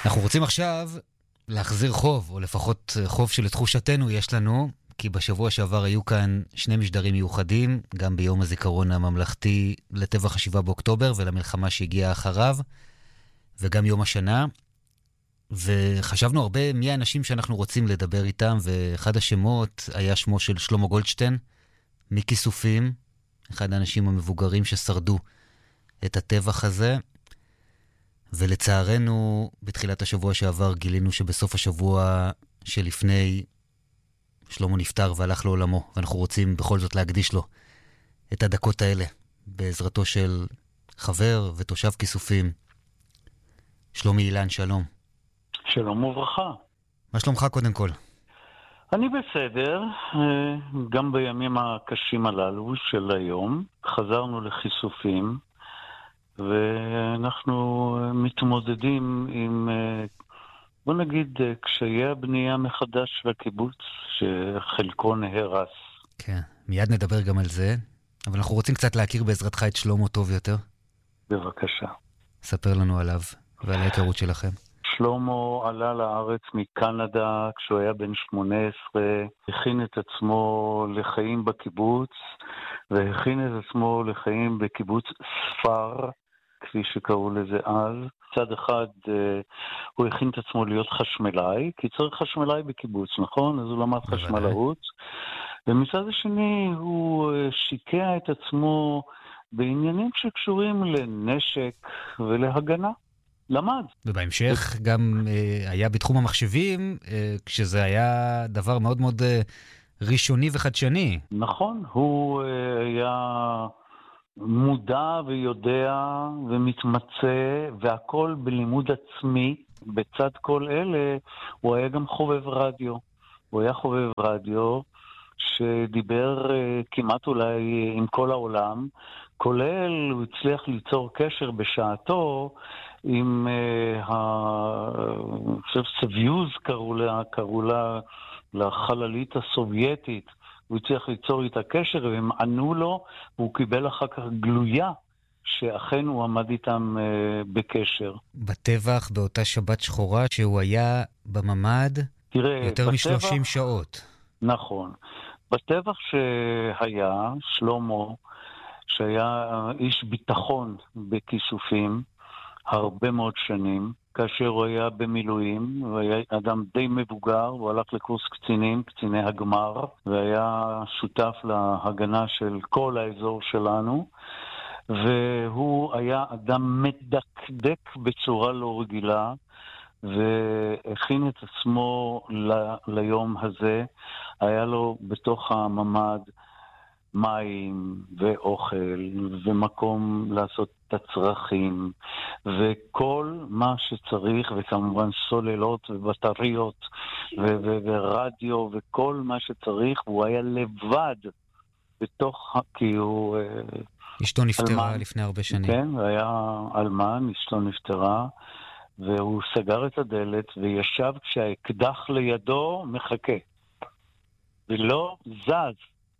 אנחנו רוצים עכשיו להחזיר חוב, או לפחות חוב שלתחושתנו יש לנו, כי בשבוע שעבר היו כאן שני משדרים מיוחדים, גם ביום הזיכרון הממלכתי לטבח 7 באוקטובר ולמלחמה שהגיעה אחריו, וגם יום השנה. וחשבנו הרבה מי האנשים שאנחנו רוצים לדבר איתם, ואחד השמות היה שמו של שלמה גולדשטיין, מכיסופים, אחד האנשים המבוגרים ששרדו את הטבח הזה. ולצערנו, בתחילת השבוע שעבר גילינו שבסוף השבוע שלפני שלמה נפטר והלך לעולמו, ואנחנו רוצים בכל זאת להקדיש לו את הדקות האלה, בעזרתו של חבר ותושב כיסופים. שלומי אילן, שלום. שלום וברכה. מה שלומך קודם כל? אני בסדר, גם בימים הקשים הללו של היום, חזרנו לכיסופים, ואנחנו מתמודדים עם, בוא נגיד, קשיי הבנייה מחדש והקיבוץ, שחלקו נהרס. כן, מיד נדבר גם על זה, אבל אנחנו רוצים קצת להכיר בעזרתך את שלמה טוב יותר. בבקשה. ספר לנו עליו ועל ההיכרות שלכם. שלמה עלה לארץ מקנדה כשהוא היה בן 18, הכין את עצמו לחיים בקיבוץ, והכין את עצמו לחיים בקיבוץ ספר, כפי שקראו לזה אז. צד אחד הוא הכין את עצמו להיות חשמלאי, כי צריך חשמלאי בקיבוץ, נכון? אז הוא למד חשמלאות. ומצד השני הוא שיקע את עצמו בעניינים שקשורים לנשק ולהגנה. למד. ובהמשך גם היה בתחום המחשבים, כשזה היה דבר מאוד מאוד ראשוני וחדשני. נכון, הוא היה מודע ויודע ומתמצא, והכל בלימוד עצמי. בצד כל אלה, הוא היה גם חובב רדיו. הוא היה חובב רדיו שדיבר כמעט אולי עם כל העולם, כולל הוא הצליח ליצור קשר בשעתו עם אני חושב סביוז קראו לה לחללית הסובייטית. הוא הצליח ליצור איתה קשר והם ענו לו, והוא קיבל אחר כך גלויה שאכן הוא עמד איתם בקשר. בטבח, באותה שבת שחורה, שהוא היה בממד יותר מ-30 שעות. נכון. בטבח שהיה, שלמה, שהיה איש ביטחון בכיסופים הרבה מאוד שנים, כאשר הוא היה במילואים, הוא היה אדם די מבוגר, הוא הלך לקורס קצינים, קציני הגמר, והיה שותף להגנה של כל האזור שלנו, והוא היה אדם מדקדק בצורה לא רגילה, והכין את עצמו ליום הזה. היה לו בתוך הממד מים ואוכל ומקום לעשות את הצרכים וכל מה שצריך, וכמובן סוללות ובטריות ורדיו וכל מה שצריך, והוא היה לבד בתוך, כי הוא אשתו נפטרה לפני הרבה שנים. כן, הוא היה אלמן, אשתו נפטרה, והוא סגר את הדלת וישב כשהאקדח לידו מחכה ולא זז,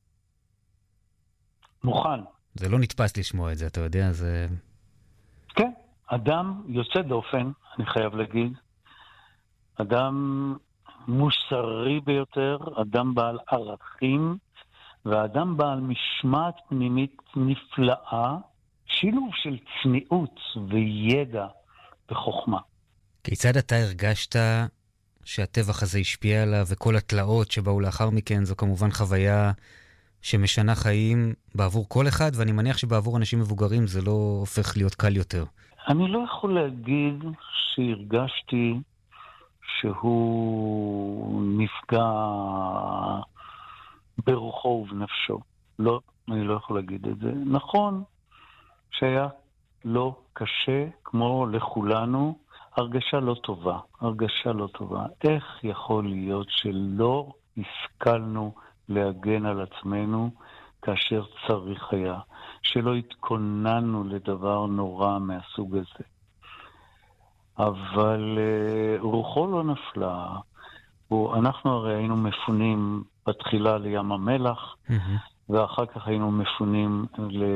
מוכן. זה לא נתפס לשמוע את זה, אתה יודע, זה... כן, אדם יוצא דופן, אני חייב להגיד. אדם מוסרי ביותר, אדם בעל ערכים, ואדם בעל משמעת פנימית נפלאה, שילוב של צניעות וידע וחוכמה. כיצד אתה הרגשת שהטבח הזה השפיע עליו, וכל התלאות שבאו לאחר מכן? זו כמובן חוויה שמשנה חיים בעבור כל אחד, ואני מניח שבעבור אנשים מבוגרים זה לא הופך להיות קל יותר. אני לא יכול להגיד שהרגשתי שהוא נפגע ברוחו ובנפשו. לא, אני לא יכול להגיד את זה. נכון שהיה לא קשה, כמו לכולנו, הרגשה לא טובה. הרגשה לא טובה. איך יכול להיות שלא השכלנו להגן על עצמנו כאשר צריך היה, שלא התכוננו לדבר נורא מהסוג הזה. אבל רוחו לא נפלה. אנחנו הרי היינו מפונים בתחילה לים המלח, ואחר כך היינו מפונים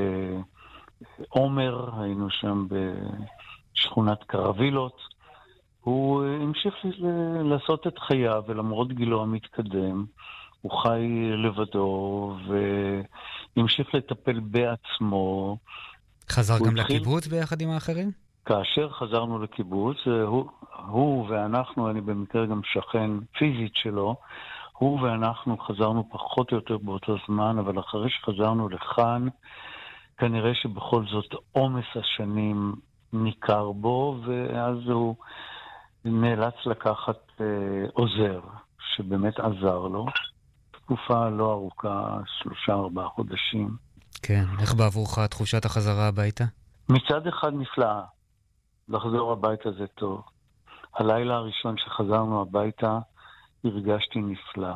לעומר, היינו שם בשכונת קרווילות, הוא המשיך לעשות את חייו, ולמרות גילו המתקדם, הוא חי לבדו, והמשיך לטפל בעצמו. חזר גם לקיבוץ ביחד עם האחרים? כאשר חזרנו לקיבוץ, הוא ואנחנו, אני במקרה גם שכן פיזית שלו, הוא ואנחנו חזרנו פחות או יותר באותו זמן, אבל אחרי שחזרנו לכאן, כנראה שבכל זאת עומס השנים ניכר בו, ואז הוא נאלץ לקחת עוזר, שבאמת עזר לו. תקופה לא ארוכה, 3-4 חודשים. כן, איך בעבורך תחושת החזרה הביתה? מצד אחד נפלאה, לחזור הביתה זה טוב. הלילה הראשון שחזרנו הביתה, הרגשתי נפלא.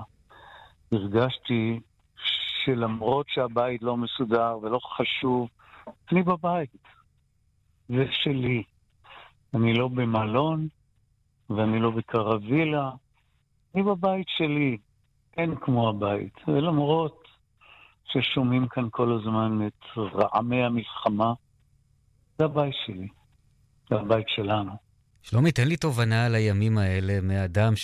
הרגשתי שלמרות שהבית לא מסודר ולא חשוב, אני בבית. זה שלי. אני לא במלון, ואני לא בקרווילה. אני בבית שלי. אין כמו הבית. ולמרות ששומעים כאן כל הזמן את רעמי המלחמה, זה הבית שלי. זה הבית שלנו. שלומי, תן לי תובנה על הימים האלה מאדם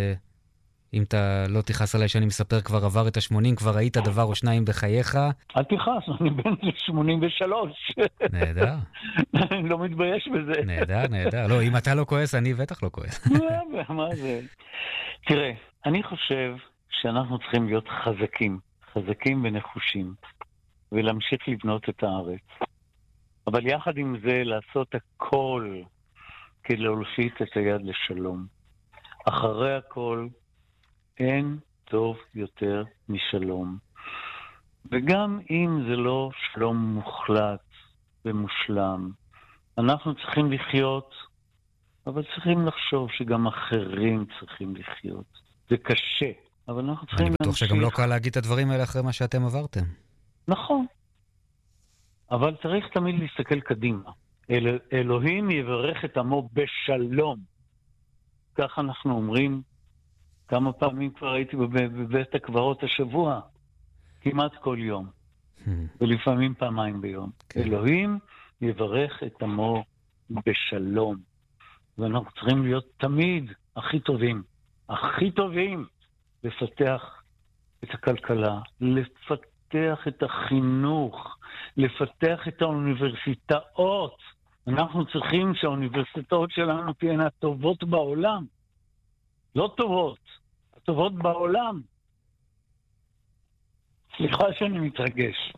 אם אתה לא תיחס עליי שאני מספר, כבר עבר את ה-80, כבר ראית דבר או שניים בחייך. אל תיחס, אני בן 83. נהדר. אני לא מתבייש בזה. נהדר. לא, אם אתה לא כועס, אני בטח לא כועס. מה זה? תראה, אני חושב שאנחנו צריכים להיות חזקים ונחושים, ולהמשיך לבנות את הארץ. אבל יחד עם זה, לעשות הכל כדי להושיט את היד לשלום. אחרי הכל, אין טוב יותר משלום. וגם אם זה לא שלום מוחלט ומושלם, אנחנו צריכים לחיות, אבל צריכים לחשוב שגם אחרים צריכים לחיות. זה קשה, אבל אנחנו צריכים להמשיך. אני בטוח שגם לא קל להגיד את הדברים האלה אחרי מה שאתם עברתם. נכון. אבל צריך תמיד להסתכל קדימה. אלוהים יברך את עמו בשלום. כך אנחנו אומרים, כמה פעמים כבר הייתי בבית הקברות השבוע, כמעט כל יום, ולפעמים פעמיים ביום. אלוהים יברך את עמו בשלום. ואנחנו צריכים להיות תמיד הכי טובים, לפתח את הכלכלה, לפתח את החינוך, לפתח את האוניברסיטאות. אנחנו צריכים שהאוניברסיטאות שלנו תהיינה טובות בעולם. לא טובות, הטובות בעולם. סליחה שאני מתרגש.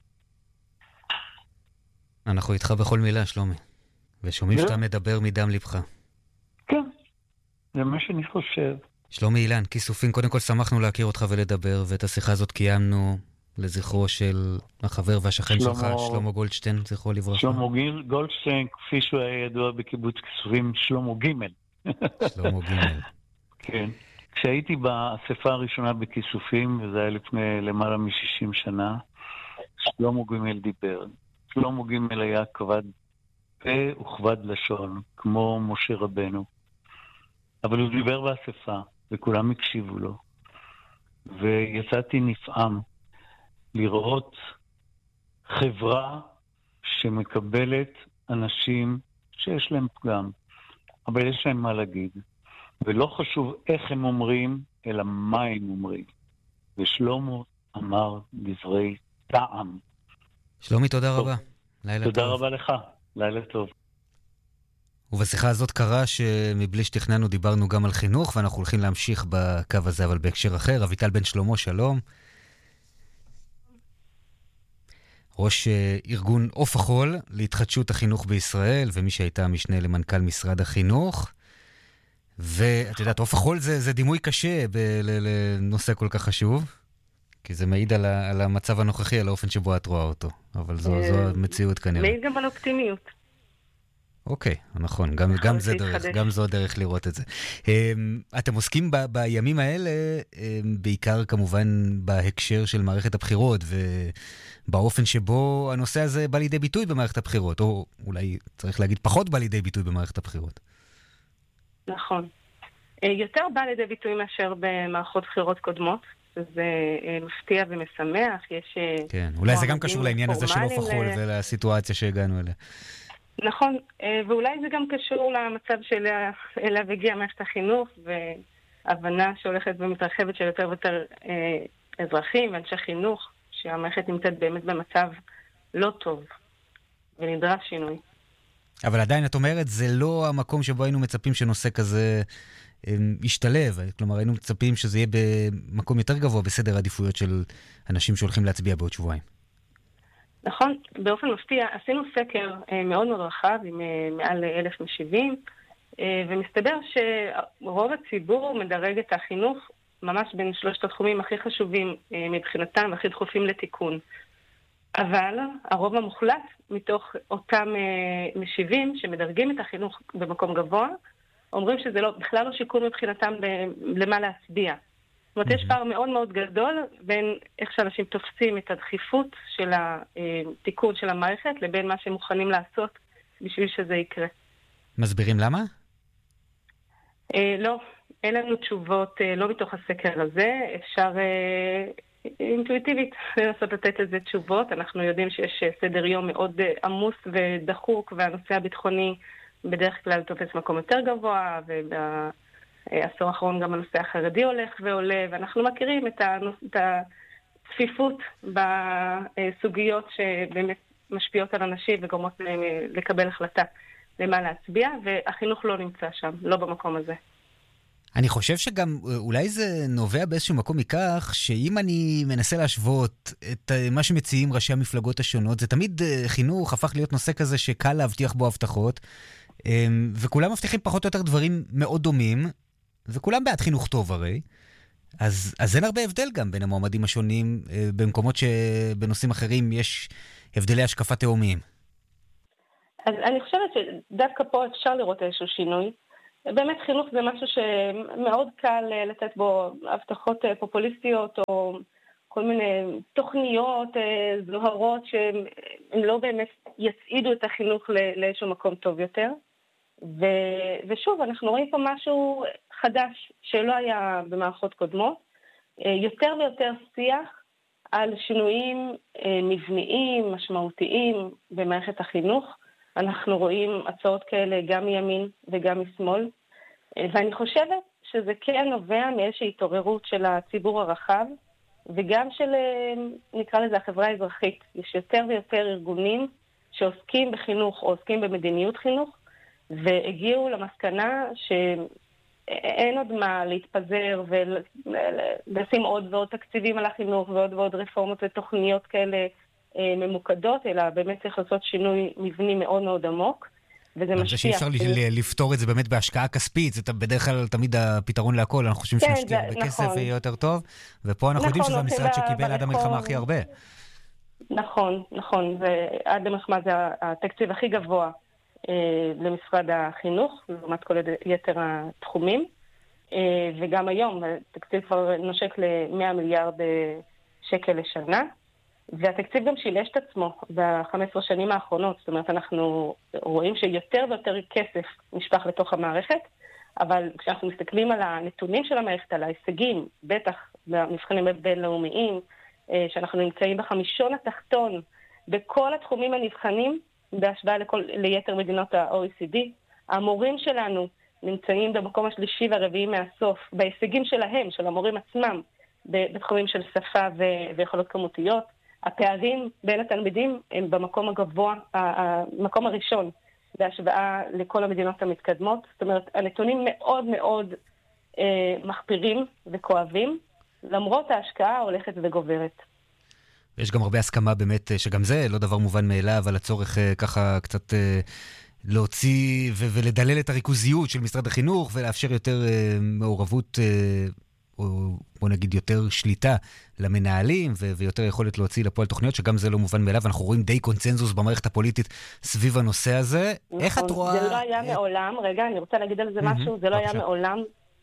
אנחנו איתך בכל מילה, שלומי. ושומעים שאתה מדבר מדם לבך. כן, זה מה שאני חושב. שלומי אילן, כיסופים, קודם כל שמחנו להכיר אותך ולדבר, ואת השיחה הזאת קיימנו לזכרו של החבר והשכן שלך, שלמה גולדשטיין, זכרו לברכה. שלמה גולדשטיין, כפי שהוא היה ידוע בקיבוץ כיסופים, שלמה גימל. שלמה גימל. כן. כשהייתי באספה הראשונה בכיסופים, וזה היה לפני למעלה מ-60 שנה, שלמה גימל דיבר. שלמה גימל היה כבד פה וכבד לשון, כמו משה רבנו. אבל הוא דיבר באספה, וכולם הקשיבו לו. ויצאתי נפעם לראות חברה שמקבלת אנשים שיש להם פגם, אבל יש להם מה להגיד. ולא חשוב איך הם אומרים, אלא מה הם אומרים. ושלמה אמר דברי טעם. שלומי, תודה רבה. לילה טוב. תודה רבה לך. לילה טוב. ובשיחה הזאת קרה שמבלי שתכננו דיברנו גם על חינוך, ואנחנו הולכים להמשיך בקו הזה, אבל בהקשר אחר. אביטל בן שלמה, שלום. ראש ארגון עוף החול להתחדשות החינוך בישראל, ומי שהייתה משנה למנכ"ל משרד החינוך. ואת יודעת, עוף החול זה דימוי קשה לנושא כל כך חשוב, כי זה מעיד על המצב הנוכחי, על האופן שבו את רואה אותו. אבל זו המציאות כנראה. מעיד גם על אופטימיות. אוקיי, נכון, גם זו דרך לראות את זה. אתם עוסקים בימים האלה, בעיקר כמובן בהקשר של מערכת הבחירות, ובאופן שבו הנושא הזה בא לידי ביטוי במערכת הבחירות, או אולי צריך להגיד פחות בא לידי ביטוי במערכת הבחירות. נכון. יותר בא לידי ביטוי מאשר במערכות בחירות קודמות, זה מפתיע ומשמח. כן, אולי זה גם קשור לעניין הזה של עוף החול ולסיטואציה שהגענו אליה. נכון, ואולי זה גם קשור למצב שאליו הגיע מערכת החינוך, והבנה שהולכת ומתרחבת של יותר ויותר אזרחים ואנשי חינוך, שהמערכת נמצאת באמת במצב לא טוב, ונדרש שינוי. אבל עדיין את אומרת, זה לא המקום שבו היינו מצפים שנושא כזה ישתלב. כלומר, היינו מצפים שזה יהיה במקום יותר גבוה בסדר העדיפויות של אנשים שהולכים להצביע בעוד שבועיים. נכון, באופן מפתיע, עשינו סקר מאוד מאוד רחב עם מעל 1,000 משיבים, ומסתבר שרוב הציבור מדרג את החינוך ממש בין שלושת התחומים הכי חשובים מבחינתם והכי דחופים לתיקון. אבל הרוב המוחלט מתוך אותם משיבים שמדרגים את החינוך במקום גבוה, אומרים שזה בכלל לא שיקול מבחינתם למה להצביע. זאת אומרת, יש פער מאוד מאוד גדול בין איך שאנשים תופסים את הדחיפות של התיקון של המערכת לבין מה שהם מוכנים לעשות בשביל שזה יקרה. מסבירים למה? לא, אין לנו תשובות, לא מתוך הסקר הזה. אפשר אינטואיטיבית לנסות לתת לזה תשובות. אנחנו יודעים שיש סדר יום מאוד עמוס ודחוק, והנושא הביטחוני בדרך כלל תופס מקום יותר גבוה, העשור האחרון גם הנושא החרדי הולך ועולה, ואנחנו מכירים את הצפיפות בסוגיות שבאמת משפיעות על אנשים וגורמות להם לקבל החלטה למה להצביע, והחינוך לא נמצא שם, לא במקום הזה. אני חושב שגם אולי זה נובע באיזשהו מקום מכך שאם אני מנסה להשוות את מה שמציעים ראשי המפלגות השונות, זה תמיד חינוך הפך להיות נושא כזה שקל להבטיח בו הבטחות, וכולם מבטיחים פחות או יותר דברים מאוד דומים, וכולם בעד חינוך טוב הרי, אז אין הרבה הבדל גם בין המועמדים השונים, במקומות שבנושאים אחרים יש הבדלי השקפה תאומיים. אז אני חושבת שדווקא פה אפשר לראות איזשהו שינוי. באמת חינוך זה משהו שמאוד קל לתת בו הבטחות פופוליסטיות, או כל מיני תוכניות זוהרות שהן לא באמת יצעידו את החינוך לאיזשהו מקום טוב יותר. ושוב, אנחנו רואים פה משהו חדש שלא היה במערכות קודמות, יותר ויותר שיח על שינויים מבניים, משמעותיים במערכת החינוך. אנחנו רואים הצעות כאלה גם מימין וגם משמאל, ואני חושבת שזה כן נובע מאיזושהי התעוררות של הציבור הרחב, וגם של, נקרא לזה, החברה האזרחית. יש יותר ויותר ארגונים שעוסקים בחינוך או עוסקים במדיניות חינוך, והגיעו למסקנה שאין עוד מה להתפזר ולשים עוד ועוד תקציבים על החינוך ועוד ועוד רפורמות ותוכניות כאלה ממוקדות, אלא באמת צריך לעשות שינוי מבני מאוד מאוד עמוק, וזה משפיע. אני חושב שאי אפשר לפתור את זה באמת בהשקעה כספית, זה בדרך כלל תמיד הפתרון להכל, אנחנו חושבים שנשקיע בכסף ויהיה יותר טוב, ופה אנחנו יודעים שזה המשרד שקיבל עד המלחמה הכי הרבה. נכון, נכון, ועד המלחמה זה התקציב הכי גבוה למשרד החינוך, לעומת כל יתר התחומים, וגם היום התקציב כבר נושק ל100 מיליארד שקל לשנה, והתקציב גם שילש את עצמו ב-15 שנים האחרונות. זאת אומרת, אנחנו רואים שיותר ויותר כסף נשפך לתוך המערכת, אבל כשאנחנו מסתכלים על הנתונים של המערכת, על ההישגים, בטח במבחנים בינלאומיים, שאנחנו נמצאים בחמישון התחתון בכל התחומים הנבחנים, בהשוואה ליתר מדינות ה-OECD, המורים שלנו נמצאים במקום השלישי והרביעי מהסוף, בהישגים שלהם, של המורים עצמם, בתחומים של שפה ויכולות כמותיות. הפערים בין התלמידים הם במקום הגבוה, המקום הראשון, בהשוואה לכל המדינות המתקדמות. זאת אומרת, הנתונים מאוד מאוד מחפירים וכואבים, למרות ההשקעה הולכת וגוברת. יש גם הרבה הסכמה באמת, שגם זה לא דבר מובן מאליו, על הצורך ככה קצת להוציא ולדלל את הריכוזיות של משרד החינוך, ולאפשר יותר מעורבות, או בוא נגיד יותר שליטה למנהלים, ויותר יכולת להוציא לפועל תוכניות, שגם זה לא מובן מאליו, ואנחנו רואים די קונצנזוס במערכת הפוליטית סביב הנושא הזה. נכון, איך את רואה? זה לא היה מעולם, רגע, אני רוצה להגיד על זה משהו, זה לא היה מעולם,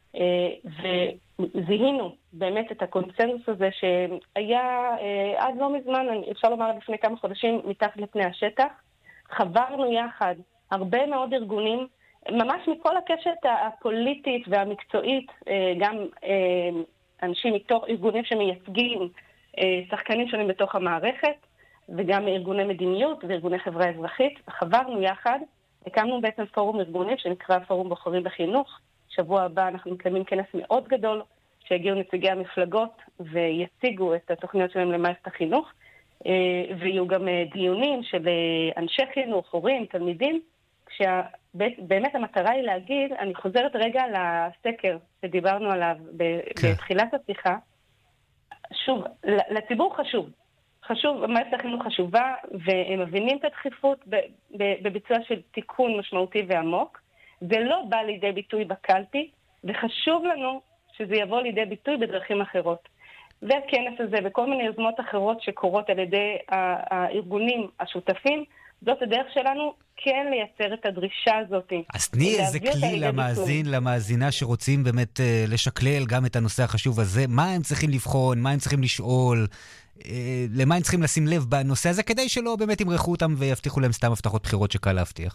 וזיהינו באמת את הקונצנזוס הזה שהיה עד לא מזמן, אפשר לומר לפני כמה חודשים, מתחת לפני השטח. חברנו יחד הרבה מאוד ארגונים, ממש מכל הקשת הפוליטית והמקצועית, גם אנשים מתוך ארגונים שמייצגים שחקנים שונים בתוך המערכת, וגם ארגוני מדיניות וארגוני חברה אזרחית. חברנו יחד, הקמנו בעצם פורום ארגוני שנקרא פורום בוחרים בחינוך. שבוע הבא אנחנו מקיימים כנס מאוד גדול, שהגיעו נציגי המפלגות ויציגו את התוכניות שלהם למערכת החינוך, ויהיו גם דיונים של אנשי חינוך, הורים, תלמידים, כשבאמת המטרה היא להגיד, אני חוזרת רגע לסקר שדיברנו עליו בתחילת השיחה, שוב, לציבור חשוב, מערכת החינוך חשובה, והם מבינים את הדחיפות בביצוע של תיקון משמעותי ועמוק. זה לא בא לידי ביטוי בקלפי, וחשוב לנו שזה יבוא לידי ביטוי בדרכים אחרות. והכנס הזה וכל מיני יוזמות אחרות שקורות על ידי הארגונים השותפים, זאת הדרך שלנו כן לייצר את הדרישה הזאת. אז תני איזה כלי למאזינה שרוצים באמת לשקלל גם את הנושא החשוב הזה. מה הם צריכים לבחון, מה הם צריכים לשאול, למה הם צריכים לשים לב בנושא הזה, כדי שלא באמת ימרחו אותם ויבטיחו להם סתם הבטחות בחירות שקל להבטיח.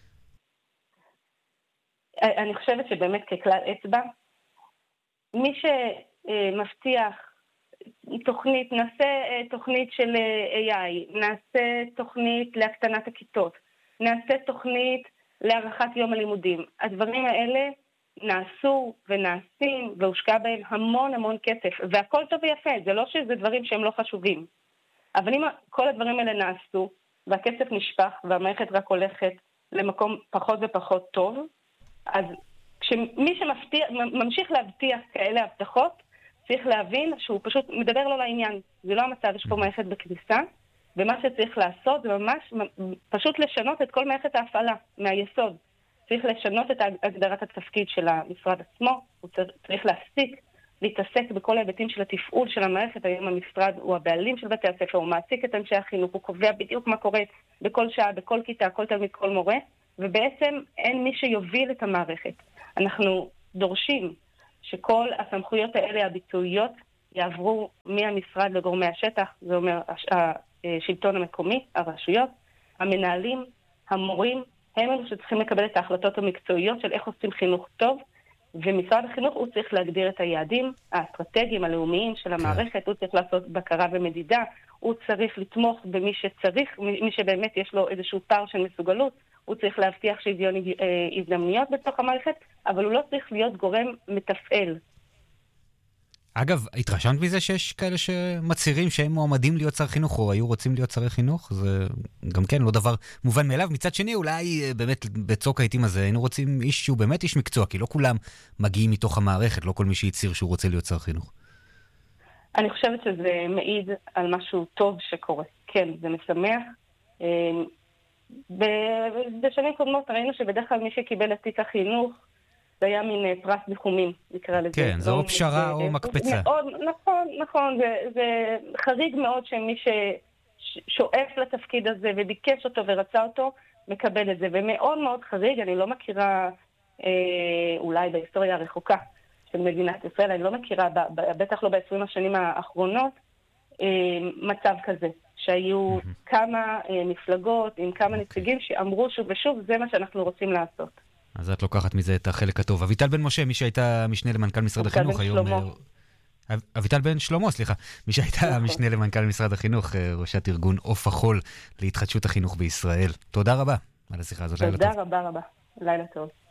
אני חושבת שבאמת ככלל אצבע, מי שמבטיח תוכנית, נעשה תוכנית של AI, נעשה תוכנית להקטנת הכיתות, נעשה תוכנית להארכת יום הלימודים. הדברים האלה נעשו ונעשים והושקע בהם המון כסף, והכל טוב ויפה, זה לא שזה דברים שהם לא חשובים. אבל אם כל הדברים האלה נעשו, והכסף נשפך והמערכת רק הולכת למקום פחות ופחות טוב, אז כשמי שממשיך להבטיח כאלה הבטחות, צריך להבין שהוא פשוט מדבר לא לעניין. זה לא המצב, יש פה מערכת בכניסה, ומה שצריך לעשות זה ממש פשוט לשנות את כל מערכת ההפעלה מהיסוד. צריך לשנות את הגדרת התפקיד של המשרד עצמו, הוא צריך להפסיק להתעסק בכל ההיבטים של התפעול של המערכת. היום המשרד הוא הבעלים של בתי הספר, הוא מעסיק את אנשי החינוך, הוא קובע בדיוק מה קורה בכל שעה, בכל כיתה, כל תלמיד, כל מורה, ובעצם אין מי שיוביל את המערכת. אנחנו דורשים שכל הסמכויות האלה הביצועיות יעברו מהמשרד לגורמי השטח, זה אומר השלטון המקומי, הרשויות, המנהלים, המורים, הם אלו שצריכים לקבל את ההחלטות המקצועיות של איך עושים חינוך טוב, ומשרד החינוך הוא צריך להגדיר את היעדים האסטרטגיים, הלאומיים של המערכת, הוא צריך לעשות בקרה ומדידה, הוא צריך לתמוך במי שצריך, מי שבאמת יש לו איזשהו פער של מסוגלות, הוא צריך להבטיח שוויון הזדמנויות בתוך המערכת, אבל הוא לא צריך להיות גורם מתפעל. אגב, התרשמת מזה שיש כאלה שמצהירים שהם מועמדים להיות שר חינוך, או היו רוצים להיות שרי חינוך? זה גם כן לא דבר מובן מאליו. מצד שני, אולי באמת בצוק העיתים הזה היינו רוצים איש שהוא באמת איש מקצוע, כי לא כולם מגיעים מתוך המערכת, לא כל מי שהצהיר שהוא רוצה להיות שר חינוך. אני חושבת שזה מעיד על משהו טוב שקורה. כן, זה משמח. בשנים קודמות ראינו שבדרך כלל מי שקיבל את תיק החינוך זה היה מין פרס ניחומים, נקרא לזה. כן, זו או פשרה או מקפצה. נכון, זה חריג מאוד שמי ששואף לתפקיד הזה וביקש אותו ורצה אותו, מקבל את זה. ומאוד מאוד חריג, אני לא מכירה, אולי בהיסטוריה הרחוקה של מדינת ישראל, אני לא מכירה, בטח לא ב-20 השנים האחרונות, מצב כזה, שהיו כמה מפלגות עם כמה נציגים שאמרו שוב ושוב, זה מה שאנחנו רוצים לעשות. אז את לוקחת מזה את החלק הטוב. אביטל בן משה, מי שהייתה משנה למנכ"ל משרד החינוך היום... אביטל בן שלמה, סליחה. מי שהייתה משנה למנכ"ל משרד החינוך, ראשת ארגון עוף החול להתחדשות החינוך בישראל. תודה רבה על השיחה הזאת. תודה רבה. לילה טוב.